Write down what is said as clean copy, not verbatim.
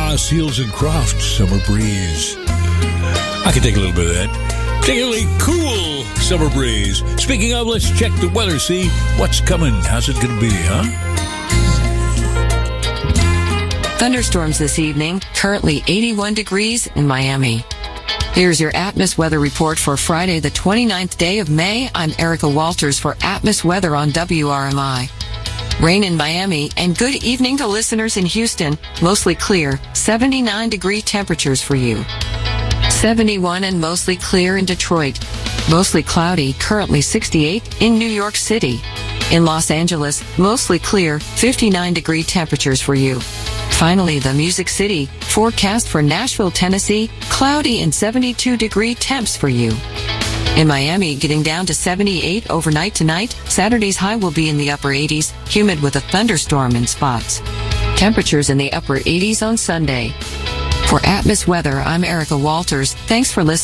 Seals and Croft, Summer Breeze. I can take a little bit of that. Particularly cool summer breeze. Speaking of, let's check the weather, see what's coming. How's it going to be, huh? Thunderstorms this evening, currently 81 degrees in Miami. Here's your Atmos weather report for Friday, the 29th day of May. I'm Erica Walters for Atmos Weather on WRMI. Rain in Miami, and good evening to listeners in Houston. Mostly clear, 79-degree temperatures for you. 71 and mostly clear in Detroit. Mostly cloudy, currently 68 in New York City. In Los Angeles, mostly clear, 59-degree temperatures for you. Finally, the Music City, forecast for Nashville, Tennessee, cloudy and 72-degree temps for you. In Miami, getting down to 78 overnight tonight. Saturday's high will be in the upper 80s, humid with a thunderstorm in spots. Temperatures in the upper 80s on Sunday. For Atmos Weather, I'm Erica Walters. Thanks for listening.